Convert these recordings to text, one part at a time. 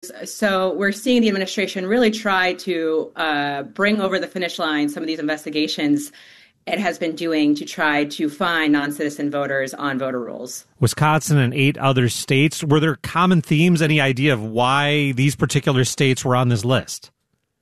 So we're seeing the administration really try to bring over the finish line some of these investigations it has been doing to try to find non-citizen voters on voter rolls. Wisconsin and 8 other states, were there common themes? Any idea of why these particular states were on this list?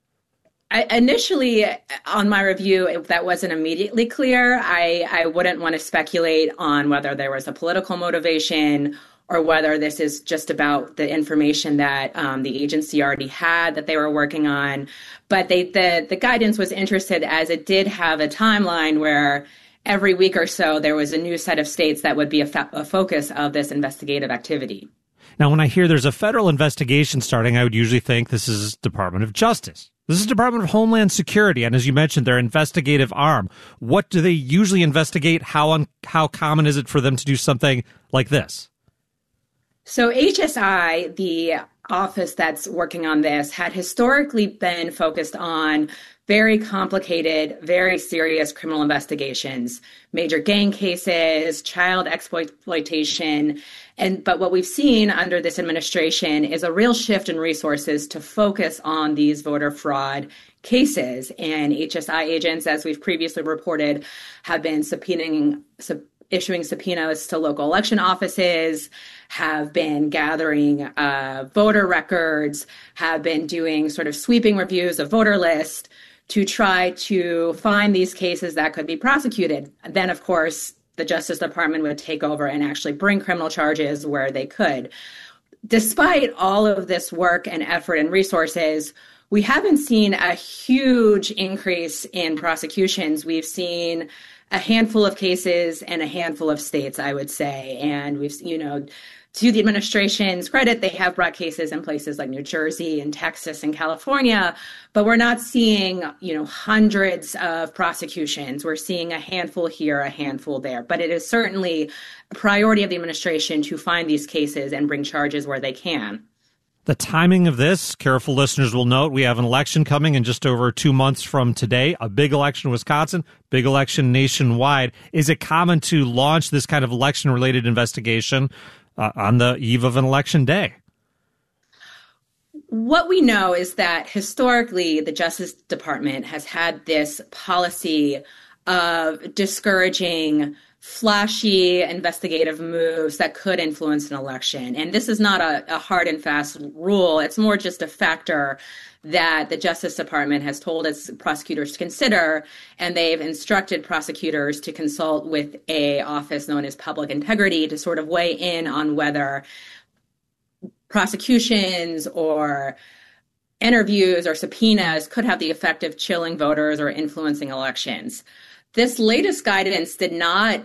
Initially, on my review, that wasn't immediately clear. I wouldn't want to speculate on whether there was a political motivation or whether this is just about the information that the agency already had that they were working on. But the guidance was interested, as it did have a timeline where every week or so there was a new set of states that would be a focus of this investigative activity. Now, when I hear there's a federal investigation starting, I would usually think this is Department of Justice. This is Department of Homeland Security, and as you mentioned, their investigative arm. What do they usually investigate? How common is it for them to do something like this? So HSI, the office that's working on this, had historically been focused on very complicated, very serious criminal investigations, major gang cases, child exploitation. But what we've seen under this administration is a real shift in resources to focus on these voter fraud cases. And HSI agents, as we've previously reported, have been issuing subpoenas to local election offices, have been gathering voter records, have been doing sort of sweeping reviews of voter lists to try to find these cases that could be prosecuted. Then, of course, the Justice Department would take over and actually bring criminal charges where they could. Despite all of this work and effort and resources, we haven't seen a huge increase in prosecutions. We've seen a handful of cases in a handful of states, I would say. And we've, to the administration's credit, they have brought cases in places like New Jersey and Texas and California, but we're not seeing, hundreds of prosecutions. We're seeing a handful here, a handful there. But it is certainly a priority of the administration to find these cases and bring charges where they can. The timing of this, careful listeners will note, we have an election coming in just over 2 months from today, a big election in Wisconsin, big election nationwide. Is it common to launch this kind of election-related investigation on the eve of an election day? What we know is that historically, the Justice Department has had this policy of discouraging flashy investigative moves that could influence an election. And this is not a hard and fast rule. It's more just a factor that the Justice Department has told its prosecutors to consider, and they've instructed prosecutors to consult with an office known as Public Integrity to sort of weigh in on whether prosecutions or interviews or subpoenas could have the effect of chilling voters or influencing elections. This latest guidance did not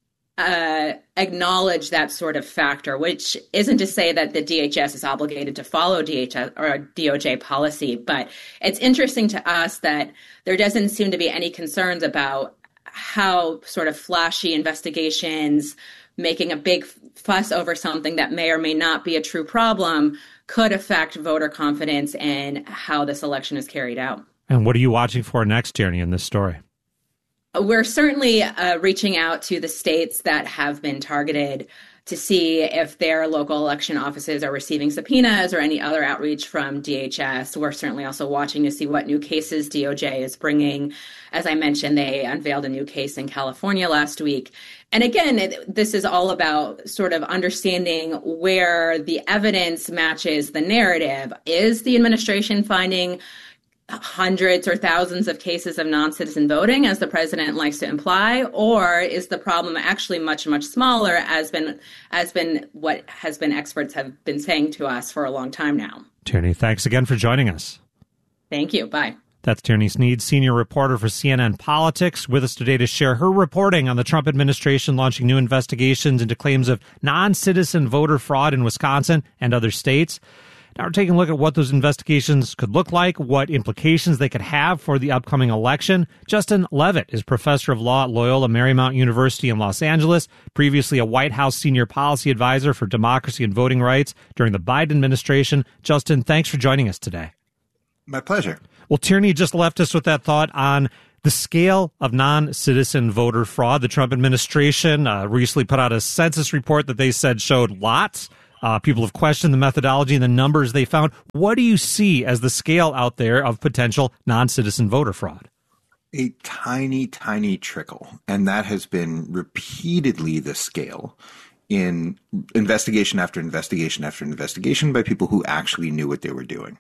acknowledge that sort of factor, which isn't to say that the DHS is obligated to follow DHS or DOJ policy, but it's interesting to us that there doesn't seem to be any concerns about how sort of flashy investigations, making a big fuss over something that may or may not be a true problem, could affect voter confidence in how this election is carried out. And what are you watching for next, Tierney, in this story? We're certainly reaching out to the states that have been targeted to see if their local election offices are receiving subpoenas or any other outreach from DHS. We're certainly also watching to see what new cases DOJ is bringing. As I mentioned, they unveiled a new case in California last week. And again, this is all about sort of understanding where the evidence matches the narrative. Is the administration finding hundreds or thousands of cases of non-citizen voting, as the president likes to imply, or is the problem actually much, much smaller, as been what has been experts have been saying to us for a long time now? Tierney, thanks again for joining us. Thank you. Bye. That's Tierney Sneed, senior reporter for CNN Politics, with us today to share her reporting on the Trump administration launching new investigations into claims of non-citizen voter fraud in Wisconsin and other states. Now we're taking a look at what those investigations could look like, what implications they could have for the upcoming election. Justin Levitt is professor of law at Loyola Marymount University in Los Angeles, previously a White House senior policy advisor for democracy and voting rights during the Biden administration. Justin, thanks for joining us today. My pleasure. Well, Tierney just left us with that thought on the scale of non-citizen voter fraud. The Trump administration recently put out a census report that they said showed lots People have questioned the methodology and the numbers they found. What do you see as the scale out there of potential non-citizen voter fraud? A tiny, tiny trickle. And that has been repeatedly the scale in investigation after investigation after investigation by people who actually knew what they were doing.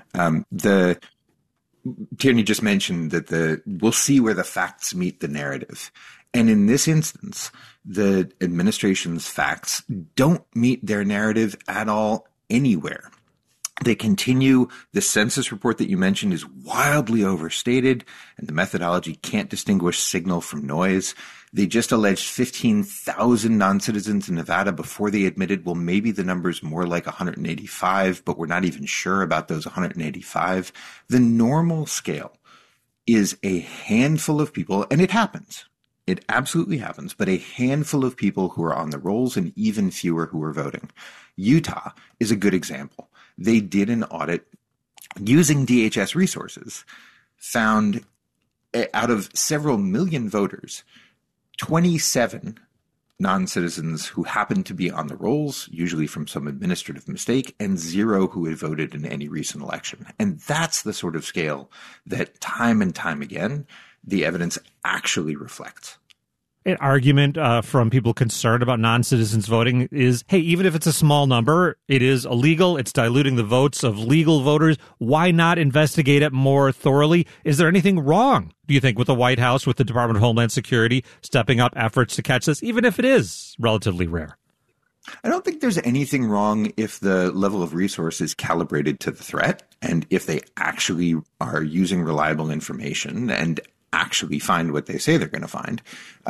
Tierney just mentioned that we'll see where the facts meet the narrative. And in this instance, the administration's facts don't meet their narrative at all anywhere. They continue. The census report that you mentioned is wildly overstated, and the methodology can't distinguish signal from noise. They just alleged 15,000 non-citizens in Nevada before they admitted, well, maybe the number's more like 185, but we're not even sure about those 185. The normal scale is a handful of people, and it happens. It absolutely happens, but a handful of people who are on the rolls and even fewer who are voting. Utah is a good example. They did an audit using DHS resources, found out of several million voters, 27 non-citizens who happened to be on the rolls, usually from some administrative mistake, and 0 who had voted in any recent election. And that's the sort of scale that time and time again, the evidence actually reflects. An argument from people concerned about non-citizens voting is, hey, even if it's a small number, it is illegal. It's diluting the votes of legal voters. Why not investigate it more thoroughly? Is there anything wrong, do you think, with the White House, with the Department of Homeland Security stepping up efforts to catch this, even if it is relatively rare? I don't think there's anything wrong if the level of resource is calibrated to the threat and if they actually are using reliable information and actually find what they say they're going to find.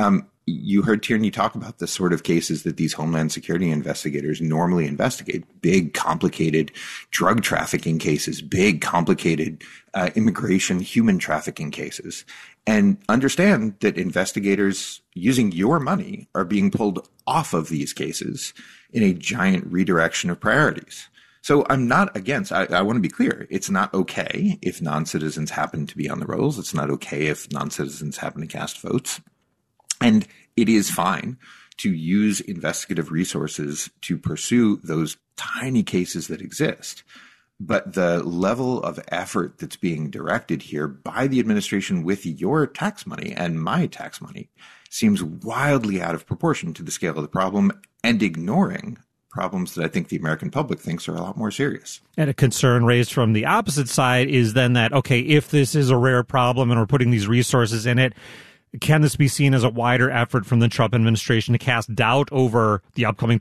You heard Tierney talk about the sort of cases that these Homeland Security investigators normally investigate, big, complicated drug trafficking cases, big, complicated immigration, human trafficking cases, and understand that investigators using your money are being pulled off of these cases in a giant redirection of priorities. So I'm not against, I want to be clear, it's not okay if non-citizens happen to be on the rolls. It's not okay if non-citizens happen to cast votes. And it is fine to use investigative resources to pursue those tiny cases that exist. But the level of effort that's being directed here by the administration with your tax money and my tax money seems wildly out of proportion to the scale of the problem and ignoring problems that I think the American public thinks are a lot more serious. And a concern raised from the opposite side is then that, okay, if this is a rare problem and we're putting these resources in it, can this be seen as a wider effort from the Trump administration to cast doubt over the upcoming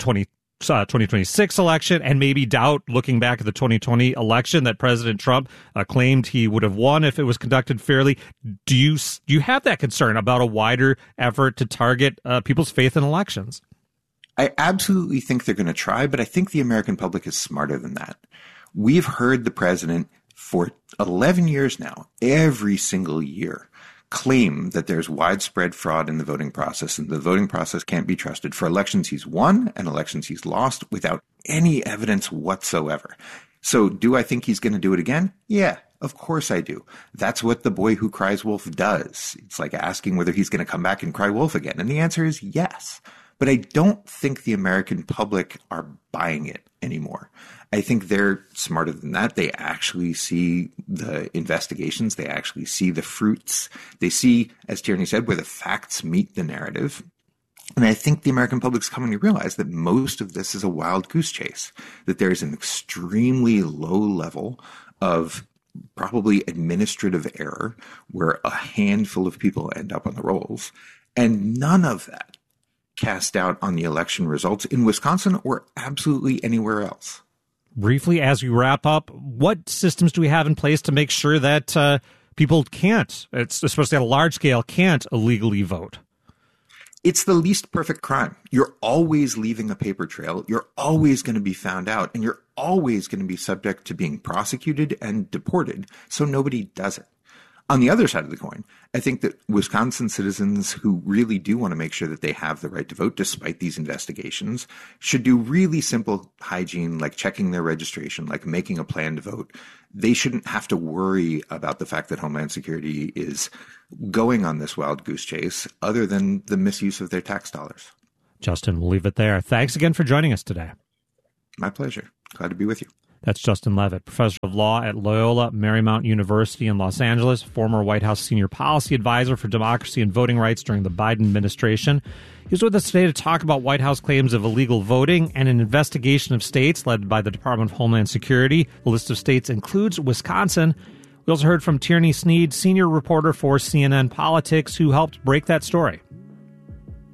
2026 election and maybe doubt looking back at the 2020 election that President Trump claimed he would have won if it was conducted fairly? Do you have that concern about a wider effort to target people's faith in elections? I absolutely think they're going to try, but I think the American public is smarter than that. We've heard the president for 11 years now, every single year, claim that there's widespread fraud in the voting process and the voting process can't be trusted for elections he's won and elections he's lost without any evidence whatsoever. So do I think he's going to do it again? Yeah, of course I do. That's what the boy who cries wolf does. It's like asking whether he's going to come back and cry wolf again. And the answer is yes. But I don't think the American public are buying it anymore. I think they're smarter than that. They actually see the investigations. They actually see the fruits. They see, as Tierney said, where the facts meet the narrative. And I think the American public's coming to realize that most of this is a wild goose chase, that there's an extremely low level of probably administrative error where a handful of people end up on the rolls. And none of that cast doubt on the election results in Wisconsin or absolutely anywhere else. Briefly, as we wrap up, what systems do we have in place to make sure that people can't, especially at a large scale, can't illegally vote? It's the least perfect crime. You're always leaving a paper trail. You're always going to be found out, and you're always going to be subject to being prosecuted and deported, so nobody does it. On the other side of the coin, I think that Wisconsin citizens who really do want to make sure that they have the right to vote despite these investigations should do really simple hygiene, like checking their registration, like making a plan to vote. They shouldn't have to worry about the fact that Homeland Security is going on this wild goose chase other than the misuse of their tax dollars. Justin, we'll leave it there. Thanks again for joining us today. My pleasure. Glad to be with you. That's Justin Levitt, professor of law at Loyola Marymount University in Los Angeles, former White House senior policy advisor for democracy and voting rights during the Biden administration. He's with us today to talk about White House claims of illegal voting and an investigation of states led by the Department of Homeland Security. The list of states includes Wisconsin. We also heard from Tierney Sneed, senior reporter for CNN Politics, who helped break that story.